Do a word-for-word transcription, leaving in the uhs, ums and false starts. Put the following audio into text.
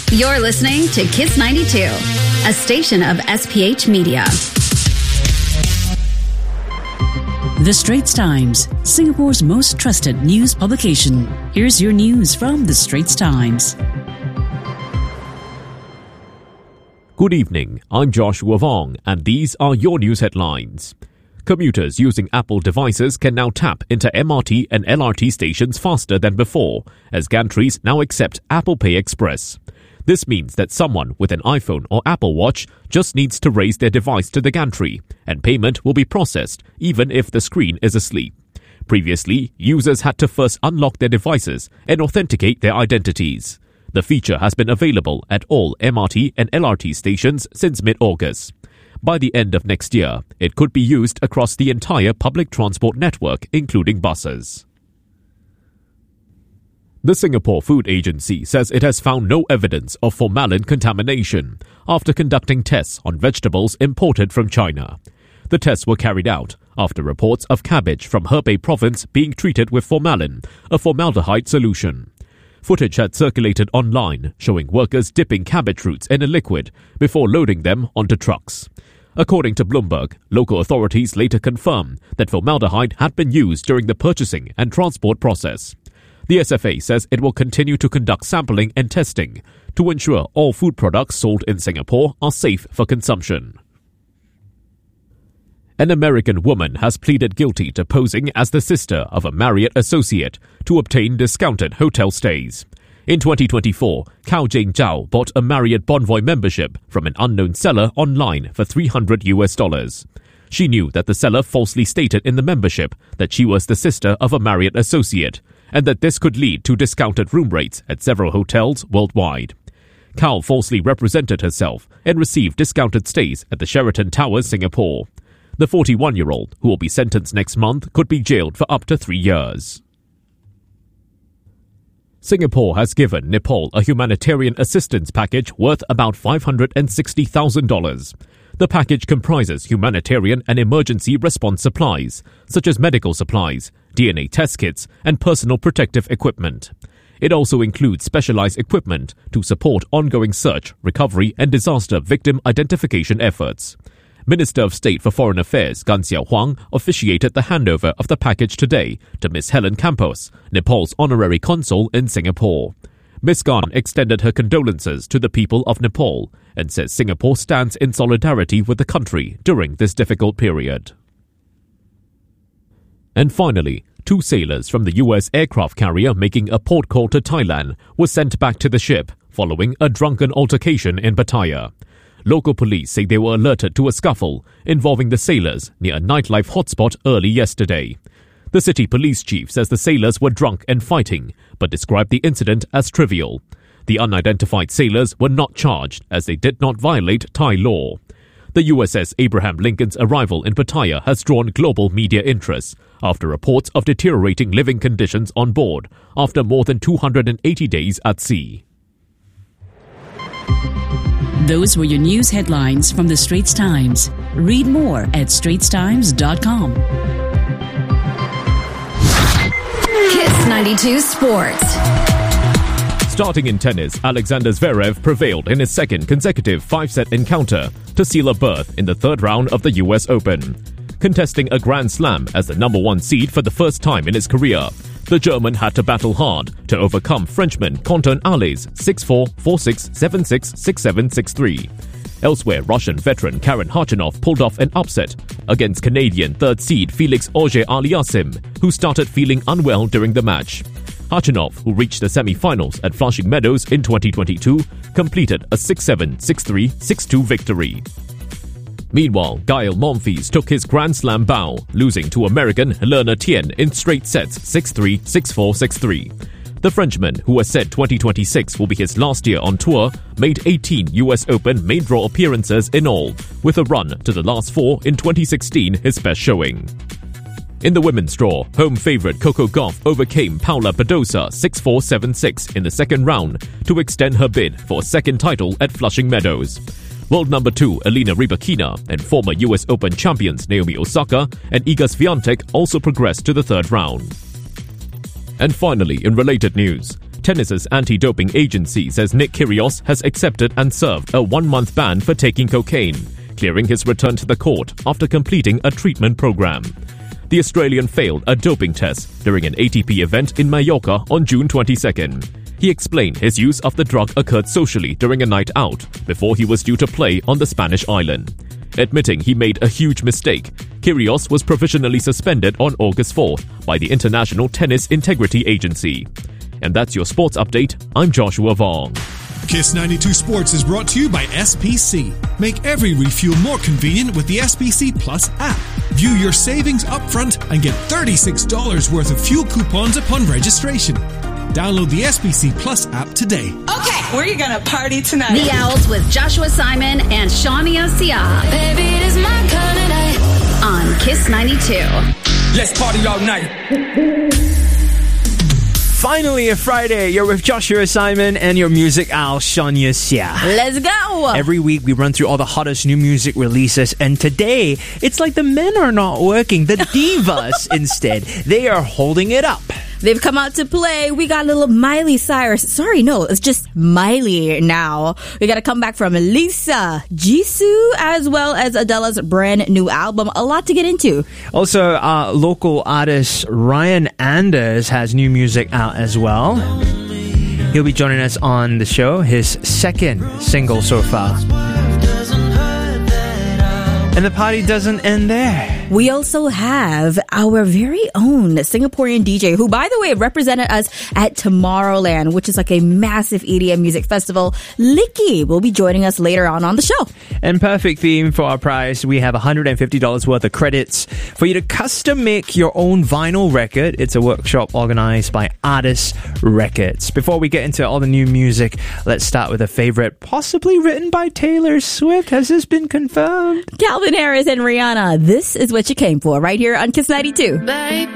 You're listening to Kiss ninety-two, a station of S P H Media. The Straits Times, Singapore's most trusted news publication. Here's your news from The Straits Times. Good evening, I'm Joshua Vong, and these are your news headlines. Commuters using Apple devices can now tap into M R T and L R T stations faster than before, as gantries now accept Apple Pay Express. This means that someone with an iPhone or Apple Watch just needs to raise their device to the gantry, and payment will be processed even if the screen is asleep. Previously, users had to first unlock their devices and authenticate their identities. The feature has been available at all M R T and L R T stations since mid-August. By the end of next year, it could be used across the entire public transport network, including buses. The Singapore Food Agency says it has found no evidence of formalin contamination after conducting tests on vegetables imported from China. The tests were carried out after reports of cabbage from Hebei province being treated with formalin, a formaldehyde solution. Footage had circulated online showing workers dipping cabbage roots in a liquid before loading them onto trucks. According to Bloomberg, local authorities later confirmed that formaldehyde had been used during the purchasing and transport process. The S F A says it will continue to conduct sampling and testing to ensure all food products sold in Singapore are safe for consumption. An American woman has pleaded guilty to posing as the sister of a Marriott associate to obtain discounted hotel stays. In twenty twenty-four, Kao Jane Zhao bought a Marriott Bonvoy membership from an unknown seller online for three hundred US dollars. She knew that the seller falsely stated in the membership that she was the sister of a Marriott associate, and that this could lead to discounted room rates at several hotels worldwide. Kao falsely represented herself and received discounted stays at the Sheraton Towers, Singapore. The forty-one-year-old, who will be sentenced next month, could be jailed for up to three years. Singapore has given Nepal a humanitarian assistance package worth about five hundred sixty thousand dollars. The package comprises humanitarian and emergency response supplies, such as medical supplies, D N A test kits, and personal protective equipment. It also includes specialized equipment to support ongoing search, recovery, and disaster victim identification efforts. Minister of State for Foreign Affairs Gan Xiaohuang officiated the handover of the package today to Miss Helen Campos, Nepal's honorary consul in Singapore. Miss Gan extended her condolences to the people of Nepal and says Singapore stands in solidarity with the country during this difficult period. And finally, two sailors from the U S aircraft carrier making a port call to Thailand were sent back to the ship following a drunken altercation in Pattaya. Local police say they were alerted to a scuffle involving the sailors near a nightlife hotspot early yesterday. The city police chief says the sailors were drunk and fighting, but described the incident as trivial. The unidentified sailors were not charged as they did not violate Thai law. The U S S Abraham Lincoln's arrival in Pattaya has drawn global media interest after reports of deteriorating living conditions on board after more than two hundred eighty days at sea. Those were your news headlines from The Straits Times. Read more at straits times dot com. Kiss ninety-two Sports. Starting in tennis, Alexander Zverev prevailed in his second consecutive five-set encounter to seal a berth in the third round of the U S Open. Contesting a Grand Slam as the number one seed for the first time in his career, the German had to battle hard to overcome Frenchman Quentin Halys six four, four six, seven six, six seven, six three. Elsewhere, Russian veteran Karen Khachanov pulled off an upset against Canadian third seed Felix Auger-Aliassime, who started feeling unwell during the match. Khachanov, who reached the semi-finals at Flushing Meadows in twenty twenty-two, completed a six seven, six three, six two victory. Meanwhile, Gael Monfils took his Grand Slam bow, losing to American Lerner Tien in straight sets six three, six four, six three. The Frenchman, who has said twenty twenty-six will be his last year on tour, made eighteen U S Open main draw appearances in all, with a run to the last four in twenty sixteen his best showing. In the women's draw, home favourite Coco Gauff overcame Paula Badosa six four, seven six in the second round to extend her bid for a second title at Flushing Meadows. World number two Elena Rybakina and former U S Open champions Naomi Osaka and Iga Swiatek also progressed to the third round. And finally, in related news, Tennis's anti-doping agency says Nick Kyrgios has accepted and served a one-month ban for taking cocaine, clearing his return to the court after completing a treatment program. The Australian failed a doping test during an A T P event in Mallorca on June twenty-second. He explained his use of the drug occurred socially during a night out before he was due to play on the Spanish island. Admitting he made a huge mistake, Kyrgios was provisionally suspended on August fourth by the International Tennis Integrity Agency. And that's your sports update. I'm Joshua Vong. Kiss ninety-two Sports is brought to you by S P C. Make every refuel more convenient with the S P C Plus app. View your savings upfront and get thirty-six dollars worth of fuel coupons upon registration. Download the S P C Plus app today. Okay, where are you going to party tonight? The Owls with Joshua Simon and Shania Sia. Baby, it is my kind of night. On Kiss ninety-two. Let's party all night. Finally, a Friday. You're with Joshua Simon and your music owl, Shania Sia. Let's go! Every week, we run through all the hottest new music releases, and today, it's like the men are not working. The divas, instead, they are holding it up. They've come out to play. We got a little Miley Cyrus. Sorry, no, it's just Miley now. We got a comeback from Lisa, Jisoo, as well as Adele's brand new album. A lot to get into. Also, uh, local artist Ryan Anders has new music out as well. He'll be joining us on the show, his second single so far. And the party doesn't end there. We also have our very own Singaporean D J, who, by the way, represented us at Tomorrowland, which is like a massive E D M music festival. Licky will be joining us later on on the show. And perfect theme for our prize, we have one hundred fifty dollars worth of credits for you to custom make your own vinyl record. It's a workshop organized by Artist Records. Before we get into all the new music, let's start with a favorite, possibly written by Taylor Swift. Has this been confirmed? Calvin Harris and Rihanna, this is what you came for, right here on Kiss ninety-two. Baby,